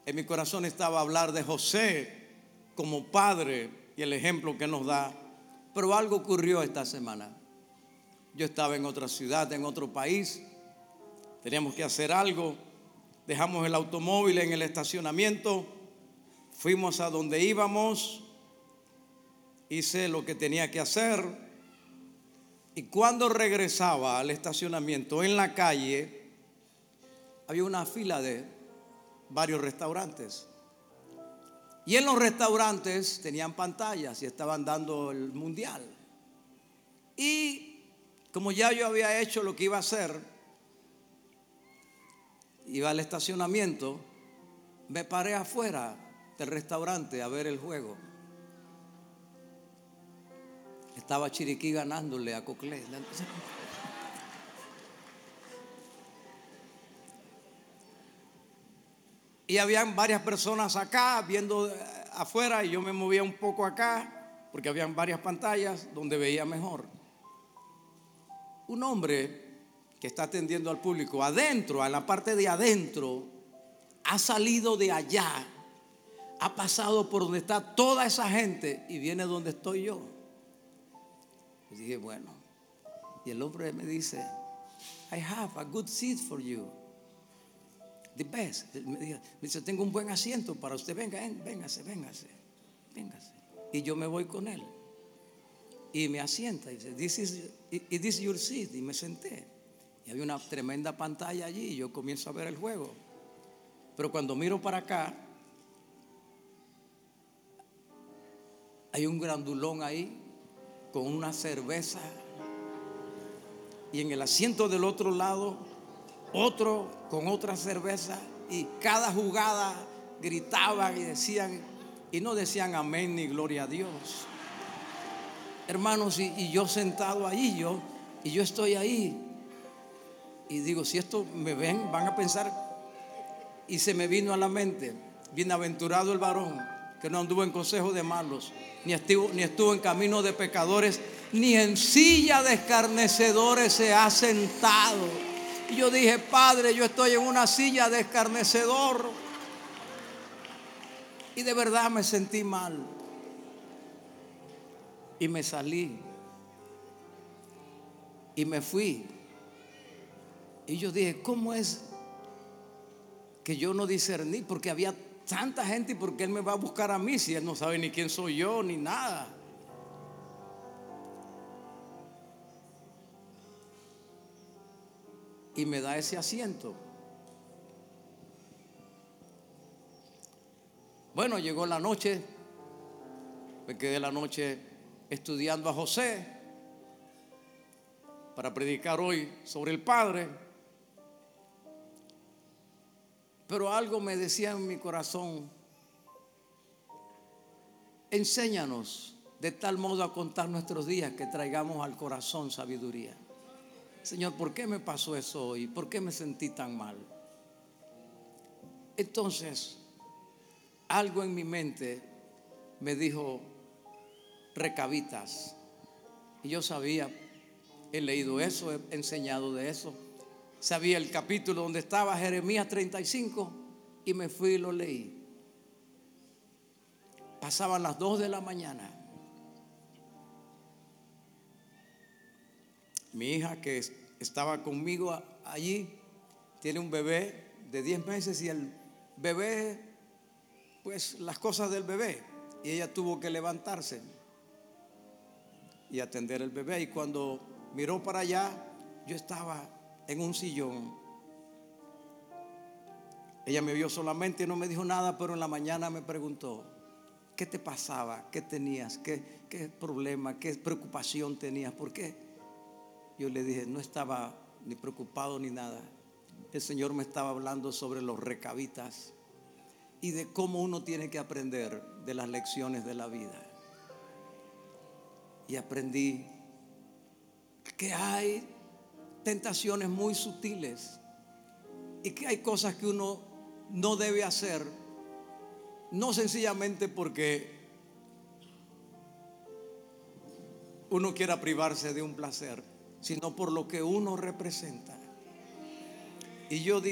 en mi corazón estaba hablar de José como padre y el ejemplo que nos da. Pero algo ocurrió esta semana. Yo estaba en otra ciudad, en otro país. Teníamos que hacer algo. Dejamos el automóvil en el estacionamiento. Fuimos a donde íbamos. Hice lo que tenía que hacer. Y cuando regresaba al estacionamiento en la calle, había una fila de varios restaurantes. Y en los restaurantes tenían pantallas y estaban dando el mundial. Y como ya yo había hecho lo que iba a hacer, iba al estacionamiento, me paré afuera del restaurante a ver el juego. Estaba Chiriquí ganándole a Coclé. Y habían varias personas acá viendo afuera y yo me movía un poco acá porque habían varias pantallas donde veía mejor. Un hombre que está atendiendo al público adentro, en la parte de adentro, ha salido de allá, ha pasado por donde está toda esa gente y viene donde estoy yo. Y dije, bueno, y el hombre me dice, I have a good seat for you. The best. Me dice, tengo un buen asiento para usted. Venga, véngase. Y yo me voy con él. Y me asienta. Y dice, this is your seat. Y me senté. Y había una tremenda pantalla allí. Y yo comienzo a ver el juego. Pero cuando miro para acá, hay un grandulón ahí con una cerveza. Y en el asiento del otro lado, otro con otra cerveza, y cada jugada gritaban y decían, y no decían amén ni gloria a Dios. Hermanos, y yo sentado ahí, y yo estoy ahí, y digo, si esto me ven, van a pensar, y se me vino a la mente, bienaventurado el varón que no anduvo en consejo de malos, ni estuvo en camino de pecadores, ni en silla de escarnecedores se ha sentado. Y yo dije, Padre, yo estoy en una silla de escarnecedor. Y de verdad me sentí mal. Y me salí. Y me fui. Y yo dije, ¿cómo es que yo no discerní? Porque había tanta gente, y ¿por qué él me va a buscar a mí si él no sabe ni quién soy yo ni nada? Y me da ese asiento. Bueno, llegó la noche. Me quedé la noche estudiando a José para predicar hoy sobre el Padre. Pero algo me decía en mi corazón, enséñanos de tal modo a contar nuestros días que traigamos al corazón sabiduría. Señor, ¿por qué me pasó eso hoy? ¿Por qué me sentí tan mal? Entonces, algo en mi mente me dijo, recabitas. Y yo sabía, he leído eso, he enseñado de eso. Sabía el capítulo donde estaba Jeremías 35 y me fui y lo leí. Pasaban las 2 de la mañana. Mi hija, que estaba conmigo allí, tiene un bebé de 10 meses y el bebé, pues las cosas del bebé, y ella tuvo que levantarse y atender el bebé. Y cuando miró para allá, yo estaba en un sillón. Ella me vio solamente y no me dijo nada, pero en la mañana me preguntó, ¿qué te pasaba? ¿Qué tenías? ¿Qué problema? ¿Qué preocupación tenías? ¿Por qué? Yo le dije, no estaba ni preocupado ni nada. El Señor me estaba hablando sobre los recabitas y de cómo uno tiene que aprender de las lecciones de la vida. Y aprendí que hay tentaciones muy sutiles y que hay cosas que uno no debe hacer, no sencillamente porque uno quiera privarse de un placer, sino por lo que uno representa. Y yo